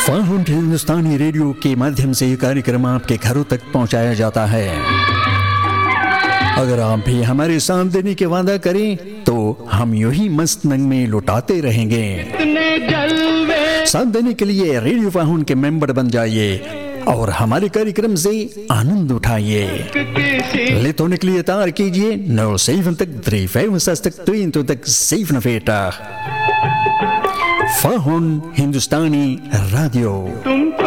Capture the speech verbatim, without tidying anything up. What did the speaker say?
फाहुन हिंदुस्तानी radio के माध्यम से ये कार्यक्रम आपके घरों तक पहुंचाया जाता है। अगर आप भी हमारे साथ देने के वादा करें तो हम यूं ही मस्त नंग में लुटाते रहेंगे। साथ देने के लिए रेडियो फाहुन के मेंबर बन जाइए और हमारे कार्यक्रम से आनंद उठाइए। लेट होने के लिए तार कीजिए नौ सेवन तक थ्री फाइव तक तीन तो तक सेफ न फेटा फाहुन हिंदुस्तानी रेडियो।